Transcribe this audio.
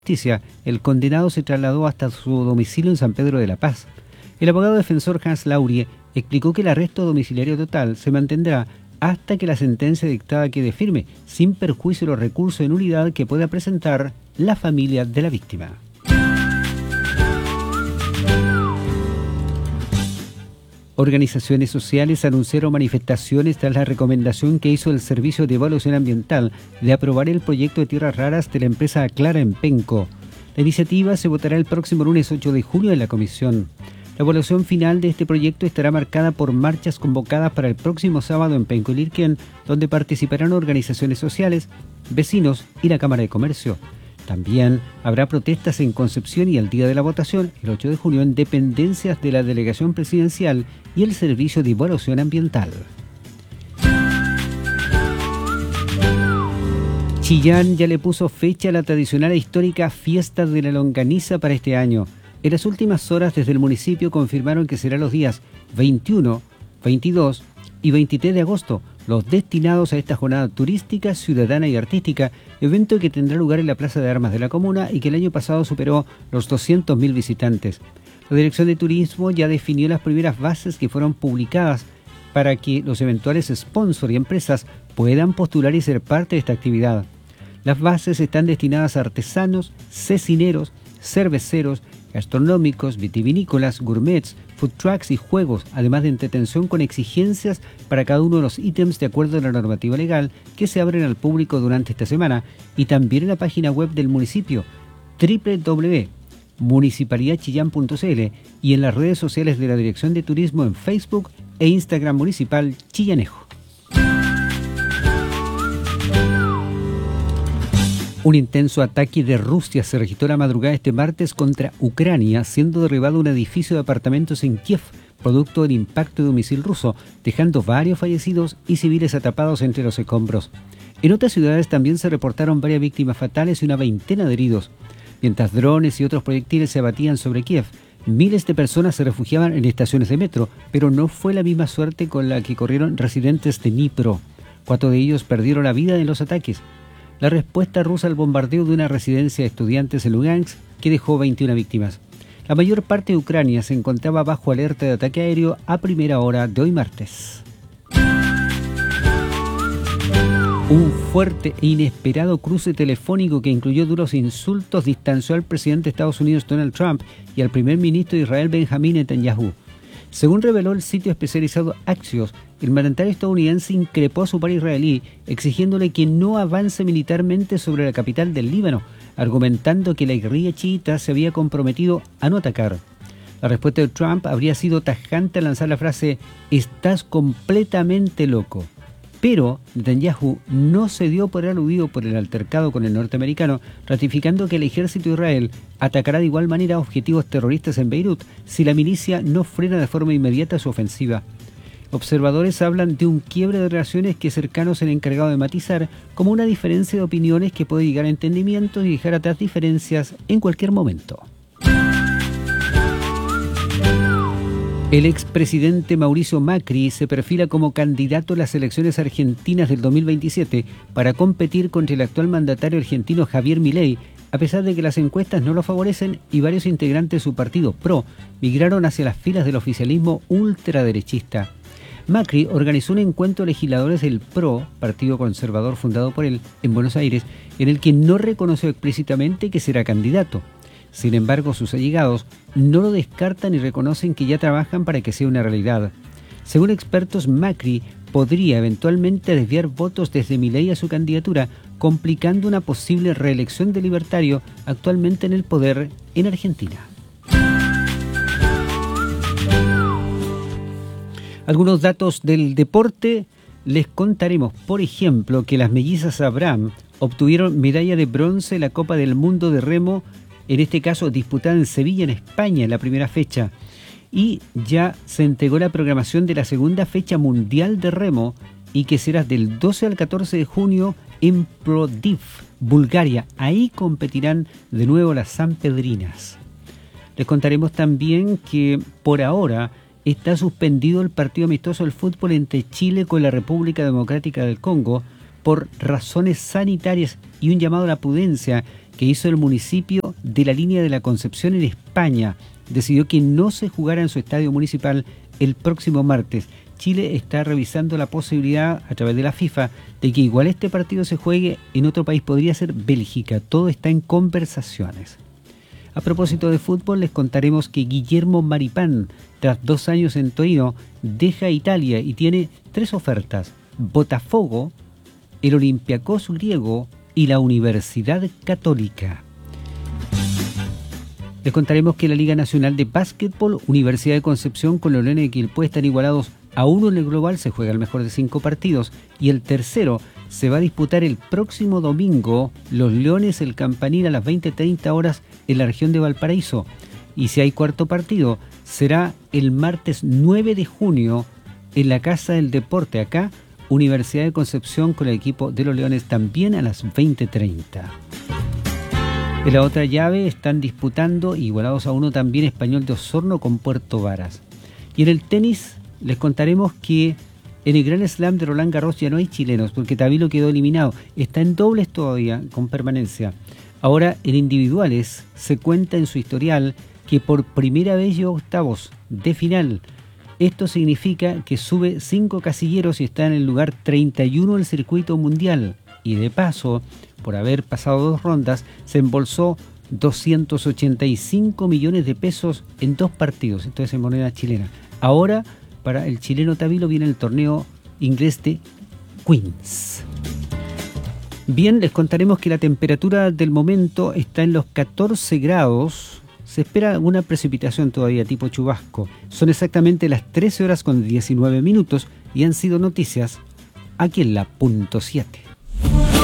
Justicia, el condenado se trasladó hasta su domicilio en San Pedro de la Paz. El abogado defensor Hans Laurie explicó que el arresto domiciliario total se mantendrá hasta que la sentencia dictada quede firme, sin perjuicio de los recursos de nulidad que pueda presentar la familia de la víctima. Organizaciones sociales anunciaron manifestaciones tras la recomendación que hizo el Servicio de Evaluación Ambiental de aprobar el proyecto de tierras raras de la empresa Aclara en Penco. La iniciativa se votará el próximo lunes 8 de junio en la comisión. La evaluación final de este proyecto estará marcada por marchas convocadas para el próximo sábado en Penco y Lirquén, donde participarán organizaciones sociales, vecinos y la Cámara de Comercio. También habrá protestas en Concepción y el día de la votación, el 8 de junio, en dependencias de la Delegación Presidencial y el Servicio de Evaluación Ambiental. Chillán ya le puso fecha a la tradicional e histórica Fiesta de la Longaniza para este año. En las últimas horas desde el municipio confirmaron que serán los días 21, 22 y 23 de agosto, los destinados a esta jornada turística, ciudadana y artística, evento que tendrá lugar en la Plaza de Armas de la comuna y que el año pasado superó los 200.000 visitantes. La Dirección de Turismo ya definió las primeras bases que fueron publicadas para que los eventuales sponsors y empresas puedan postular y ser parte de esta actividad. Las bases están destinadas a artesanos, cecineros, cerveceros, gastronómicos, vitivinícolas, gourmets, food trucks y juegos, además de entretención con exigencias para cada uno de los ítems de acuerdo a la normativa legal que se abren al público durante esta semana y también en la página web del municipio www.municipalidadchillán.cl y en las redes sociales de la Dirección de Turismo en Facebook e Instagram Municipal Chillanejo. Un intenso ataque de Rusia se registró la madrugada este martes contra Ucrania, siendo derribado un edificio de apartamentos en Kiev, producto del impacto de un misil ruso, dejando varios fallecidos y civiles atrapados entre los escombros. En otras ciudades también se reportaron varias víctimas fatales y una veintena de heridos. Mientras drones y otros proyectiles se abatían sobre Kiev, miles de personas se refugiaban en estaciones de metro, pero no fue la misma suerte con la que corrieron residentes de Dnipro. 4 de ellos perdieron la vida en los ataques. La respuesta rusa al bombardeo de una residencia de estudiantes en Lugansk, que dejó 21 víctimas. La mayor parte de Ucrania se encontraba bajo alerta de ataque aéreo a primera hora de hoy martes. Un fuerte e inesperado cruce telefónico que incluyó duros insultos distanció al presidente de Estados Unidos Donald Trump y al primer ministro de Israel Benjamín Netanyahu. Según reveló el sitio especializado Axios, el mandatario estadounidense increpó a su par israelí, exigiéndole que no avance militarmente sobre la capital del Líbano, argumentando que la guerrilla chiita se había comprometido a no atacar. La respuesta de Trump habría sido tajante al lanzar la frase «Estás completamente loco». Pero Netanyahu no se dio por aludido por el altercado con el norteamericano, ratificando que el ejército de Israel atacará de igual manera objetivos terroristas en Beirut si la milicia no frena de forma inmediata su ofensiva. Observadores hablan de un quiebre de relaciones que cercanos han encargado de matizar como una diferencia de opiniones que puede llegar a entendimientos y dejar atrás diferencias en cualquier momento. El expresidente Mauricio Macri se perfila como candidato a las elecciones argentinas del 2027 para competir contra el actual mandatario argentino Javier Milei, a pesar de que las encuestas no lo favorecen y varios integrantes de su partido PRO migraron hacia las filas del oficialismo ultraderechista. Macri organizó un encuentro de legisladores del PRO, partido conservador fundado por él, en Buenos Aires, en el que no reconoció explícitamente que será candidato. Sin embargo, sus allegados no lo descartan y reconocen que ya trabajan para que sea una realidad. Según expertos, Macri podría eventualmente desviar votos desde Milei a su candidatura, complicando una posible reelección del libertario actualmente en el poder en Argentina. Algunos datos del deporte les contaremos, por ejemplo, que las mellizas Abraham obtuvieron medalla de bronce en la Copa del Mundo de Remo, en este caso disputada en Sevilla, en España, en la primera fecha. Y ya se entregó la programación de la segunda fecha mundial de remo y que será del 12 al 14 de junio en Plovdiv, Bulgaria. Ahí competirán de nuevo las sanpedrinas. Les contaremos también que por ahora está suspendido el partido amistoso del fútbol entre Chile con la República Democrática del Congo por razones sanitarias y un llamado a la prudencia, que hizo el municipio de la Línea de la Concepción en España, decidió que no se jugara en su estadio municipal el próximo martes. Chile está revisando la posibilidad, a través de la FIFA, de que igual este partido se juegue en otro país. Podría ser Bélgica. Todo está en conversaciones. A propósito de fútbol, les contaremos que Guillermo Maripán, tras 2 años en Torino, deja Italia y tiene 3 ofertas: Botafogo, el Olympiacos griego y la Universidad Católica. Les contaremos que la Liga Nacional de Básquetbol, Universidad de Concepción con los Leones de Quilpué están igualados a 1 en el global. Se juega el mejor de 5 partidos y el tercero se va a disputar el próximo domingo, los Leones el Campanil, a las 20:30 horas en la región de Valparaíso. Y si hay cuarto partido, será el martes 9 de junio en la Casa del Deporte, acá, Universidad de Concepción con el equipo de los Leones, también a las 20:30. En la otra llave están disputando, igualados a 1 también, Español de Osorno con Puerto Varas. Y en el tenis les contaremos que en el Grand Slam de Roland Garros ya no hay chilenos, porque Tabilo quedó eliminado. Está en dobles todavía, con permanencia. Ahora, en individuales, se cuenta en su historial que por primera vez llegó a octavos de final. Esto significa que sube 5 casilleros y está en el lugar 31 del circuito mundial. Y de paso, por haber pasado 2 rondas, se embolsó 285 millones de pesos en 2 partidos. Esto es en moneda chilena. Ahora, para el chileno Tabilo, viene el torneo inglés de Queens. Bien, les contaremos que la temperatura del momento está en los 14 grados. Se espera una precipitación todavía tipo chubasco. Son exactamente las 13 horas con 19 minutos y han sido noticias aquí en la .7.